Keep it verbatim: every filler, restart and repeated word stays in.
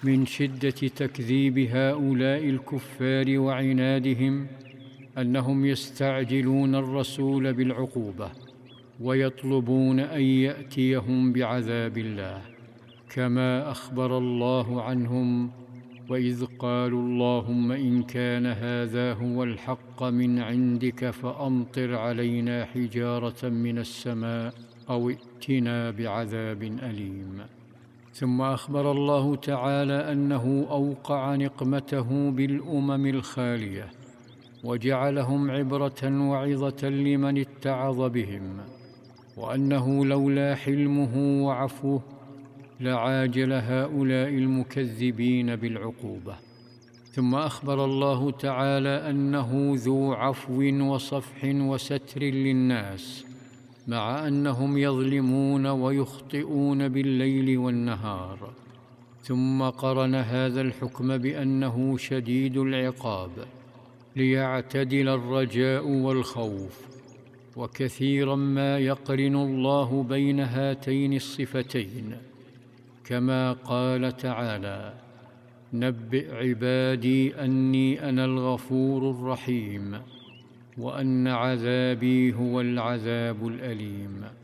من شدة تكذيب هؤلاء الكفار وعنادهم أنهم يستعجلون الرسول بالعقوبة ويطلبون أن يأتيهم بعذاب الله، كما أخبر الله عنهم: وإذ قالوا اللهم إن كان هذا هو الحق من عندك فأمطر علينا حجارة من السماء أو ائتنا بعذاب أليم. ثم أخبر الله تعالى أنه أوقع نقمته بالأمم الخالية وجعلهم عبرة وعظة لمن اتعظ بهم، وأنه لولا حلمه وعفوه لعاجل هؤلاء المكذبين بالعقوبة. ثم أخبر الله تعالى أنه ذو عفو وصفح وستر للناس، مع أنهم يظلمون ويخطئون بالليل والنهار. ثم قرن هذا الحكم بأنه شديد العقاب ليعتدل الرجاء والخوف. وكثيرا ما يقرن الله بين هاتين الصفتين، كما قال تعالى: نبئ عبادي أني أنا الغفور الرحيم وأن عذابي هو العذاب الأليم.